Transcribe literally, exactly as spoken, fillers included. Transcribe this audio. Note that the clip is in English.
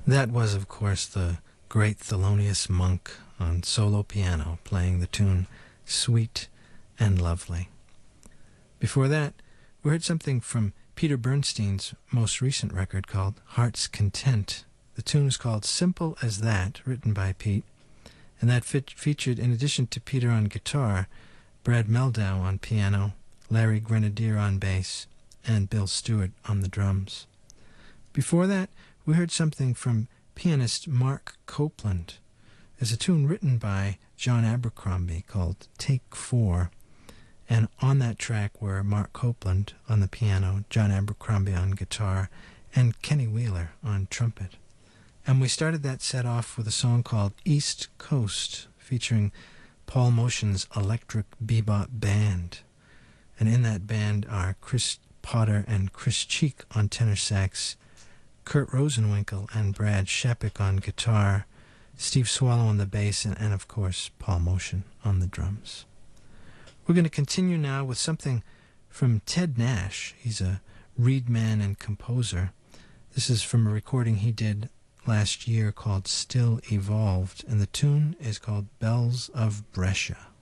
That was, of course, the great Thelonious Monk on solo piano, playing the tune Sweet and Lovely. Before that, we heard something from Peter Bernstein's most recent record called Heart's Content. The tune is called Simple as That, written by Pete, and that fit featured, in addition to Peter on guitar, Brad Meldau on piano, Larry Grenadier on bass, and Bill Stewart on the drums. Before that, we heard something from pianist Mark Copeland. It's a tune written by John Abercrombie called Take Four, and on that track were Mark Copeland on the piano, John Abercrombie on guitar, and Kenny Wheeler on trumpet. And we started that set off with a song called East Coast, featuring Paul Motion's Electric Bebop Band. And in that band are Chris Potter and Chris Cheek on tenor sax, Kurt Rosenwinkel and Brad Shapik on guitar, Steve Swallow on the bass, and, and of course, Paul Motion on the drums. We're going to continue now with something from Ted Nash. He's a reed man and composer. This is from a recording he did last year called Still Evolved, and the tune is called Bells of Brescia.